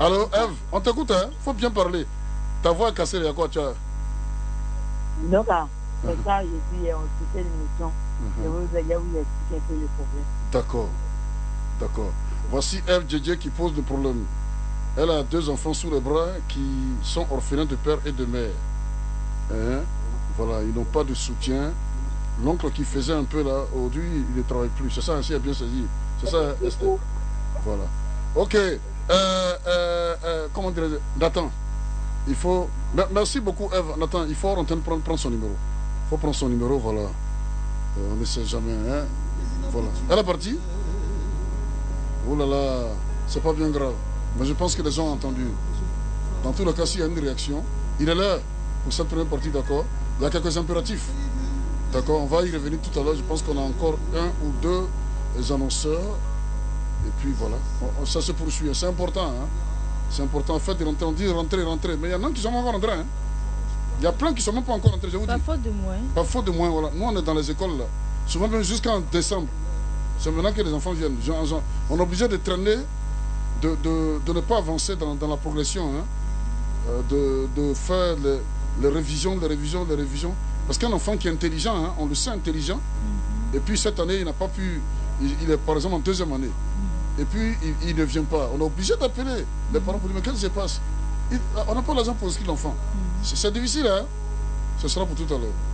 Alors, Eve, on t'écoute, hein? Faut bien parler. Ta voix est cassée, il y a quoi, tu as? Donc, c'est ça, j'ai dit, on quittait l'émission. Je vous ai expliqué un peu le problème. D'accord, d'accord. Voici Eve Djedje qui pose le problème. Elle a 2 enfants sous les bras qui sont orphelins de père et de mère. Hein? Voilà, ils n'ont pas de soutien. L'oncle qui faisait un peu là, aujourd'hui, il ne travaille plus. C'est ça, ainsi, a bien saisi. C'est ça, Esther. Voilà. Ok. Comment dire, Nathan, il faut... Merci beaucoup, Eve. Nathan, il faut prendre son numéro. Il faut prendre son numéro, voilà. On ne sait jamais, hein. Voilà. Elle est partie? Oh là là, c'est pas bien grave. Mais je pense que les gens ont entendu. Dans tous les cas, s'il y a une réaction, il est là pour cette première partie, d'accord? Il y a quelques impératifs. D'accord, on va y revenir tout à l'heure. Je pense qu'on a encore 1 ou 2 annonceurs. Et puis voilà, ça se poursuit. C'est important, hein? C'est important. En fait, on dit rentrer. Mais il y en a qui sont encore rentrés, hein? Il y a plein qui ne sont même pas encore rentrés, je vous dis. Pas faute de moins. Pas faute de moins, voilà. Nous, on est dans les écoles, là. Souvent même jusqu'en décembre. C'est maintenant que les enfants viennent. On est obligé de traîner, de ne pas avancer dans la progression, hein? De faire les révisions. Parce qu'un enfant qui est intelligent, hein, on le sait intelligent, et puis cette année, il n'a pas pu, il est par exemple en 2e année, et puis il ne vient pas. On est obligé d'appeler les parents pour dire, mais qu'est-ce qui se passe? On n'a pas l'argent pour inscrire l'enfant. C'est difficile, hein? Ce sera pour tout à l'heure.